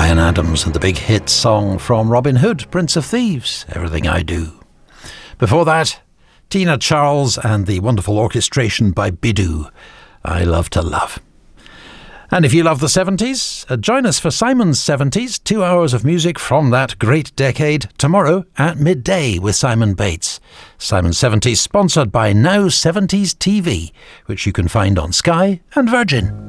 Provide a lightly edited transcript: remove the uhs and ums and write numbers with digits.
Bryan Adams and the big hit song from Robin Hood, Prince of Thieves, Everything I Do. Before that, Tina Charles and the wonderful orchestration by Bidoo, I Love to Love. And if you love the 70s, join us for Simon's 70s, 2 hours of music from that great decade, tomorrow at midday with Simon Bates. Simon's 70s sponsored by Now 70s TV, which you can find on Sky and Virgin.